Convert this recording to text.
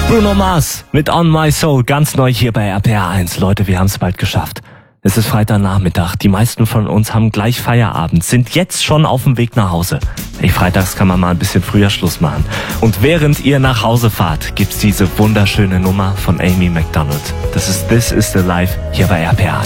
Bruno Mars mit On My Soul, ganz neu hier bei RPR 1. Leute, wir haben es bald geschafft. Es ist Freitagnachmittag. Die meisten von uns haben gleich Feierabend, sind jetzt schon auf dem Weg nach Hause. Hey, freitags kann man mal ein bisschen früher Schluss machen. Und während ihr nach Hause fahrt, gibt's diese wunderschöne Nummer von Amy Macdonald. Das ist This Is The Life hier bei RPR 1.